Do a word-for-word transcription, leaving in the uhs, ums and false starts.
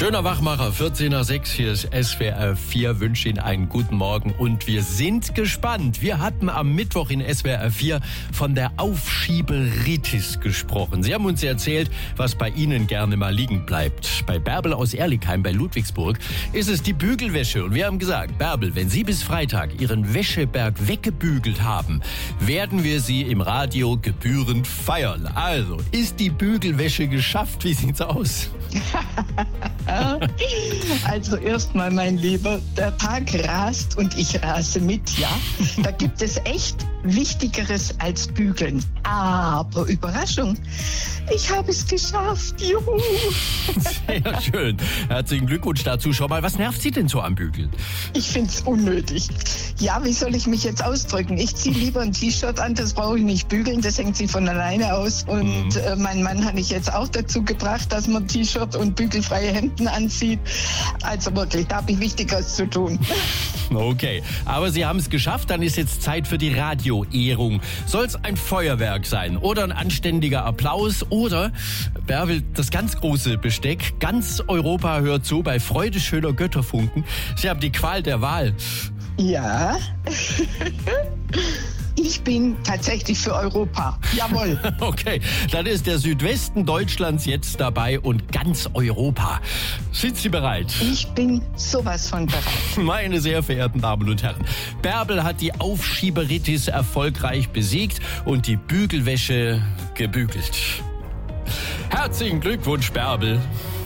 Schöner Wachmacher, vierzehn nach sechs, hier ist S W R vier, wünsche Ihnen einen guten Morgen und wir sind gespannt. Wir hatten am Mittwoch in S W R vier von der Aufschieberitis gesprochen. Sie haben uns erzählt, was bei Ihnen gerne mal liegen bleibt. Bei Bärbel aus Ehrligheim bei Ludwigsburg ist es die Bügelwäsche und wir haben gesagt, Bärbel, wenn Sie bis Freitag Ihren Wäscheberg weggebügelt haben, werden wir Sie im Radio gebührend feiern. Also, ist die Bügelwäsche geschafft? Wie sieht's aus? Also erstmal, mein Lieber, der Tag rast und ich rase mit, ja. Da gibt es echt Wichtigeres als Bügeln. Aber Überraschung, ich habe es geschafft. Juhu! Sehr schön. Herzlichen Glückwunsch dazu. Schau mal, was nervt Sie denn so am Bügeln? Ich finde es unnötig. Ja, wie soll ich mich jetzt ausdrücken? Ich ziehe lieber ein T-Shirt an, das brauche ich nicht bügeln, das hängt sich von alleine aus. Und mhm. äh, meinen Mann habe ich jetzt auch dazu gebracht, dass man T-Shirt und bügelfreie Hemden anzieht. Also wirklich, da habe ich Wichtigeres zu tun. Okay, aber Sie haben es geschafft, dann ist jetzt Zeit für die Radioehrung. Soll es ein Feuerwerk sein oder ein anständiger Applaus oder, Bärbel, das ganz große Besteck, ganz Europa hört zu bei Freude schöner Götterfunken. Sie haben die Qual der Wahl. Ja, ich bin tatsächlich für Europa. Jawohl. Okay, dann ist der Südwesten Deutschlands jetzt dabei und ganz Europa. Sind Sie bereit? Ich bin sowas von bereit. Meine sehr verehrten Damen und Herren, Bärbel hat die Aufschieberitis erfolgreich besiegt und die Bügelwäsche gebügelt. Herzlichen Glückwunsch, Bärbel.